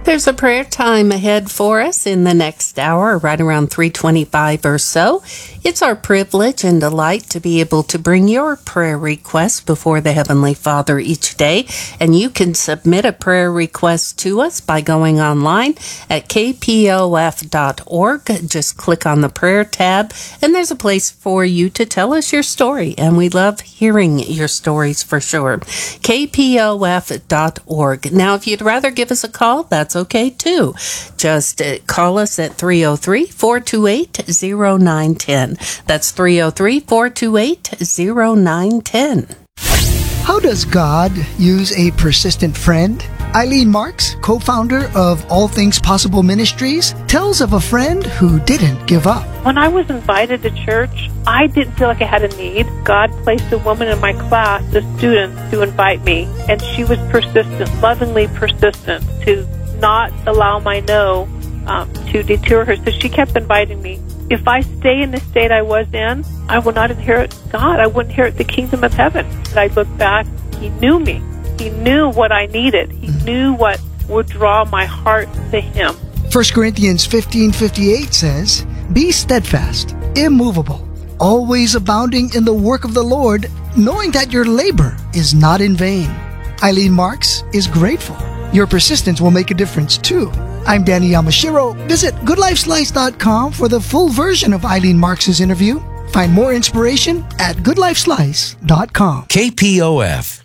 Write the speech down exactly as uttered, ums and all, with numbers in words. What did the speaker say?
There's a prayer time ahead for us in the next hour, right around three twenty-five or so. It's our privilege and delight to be able to bring your prayer requests before the Heavenly Father each day. And you can submit a prayer request to us by going online at k p o f dot org. Just click on the prayer tab, and there's a place for you to tell us your story. And we love hearing your stories for sure. k p o f dot org. Now, if you'd rather give us a call, that's okay too. Just uh, call us at three oh three, four two eight, oh nine one oh. That's three oh three, four two eight, oh nine one oh. How does God use a persistent friend? Eileen Marks, co-founder of All Things Possible Ministries, tells of a friend who didn't give up. When I was invited to church, I didn't feel like I had a need. God placed a woman in my class, the students, to invite me, and she was persistent, lovingly persistent, to not allow my no um, to deter her. So she kept inviting me. If I stay in the state I was in, I will not inherit God. I wouldn't inherit the kingdom of heaven. But I look back, He knew me. He knew what I needed. He knew what would draw my heart to Him. First Corinthians fifteen fifty-eight says, "Be steadfast, immovable, always abounding in the work of the Lord, knowing that your labor is not in vain." Eileen Marks is grateful. Your persistence will make a difference too. I'm Danny Yamashiro. Visit good life slice dot com for the full version of Eileen Marks' interview. Find more inspiration at good life slice dot com. K P O F